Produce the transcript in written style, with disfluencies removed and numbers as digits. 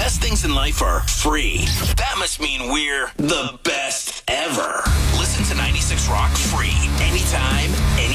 best things in life are free. That must mean we're the best ever. Listen to 96 Rock free anytime,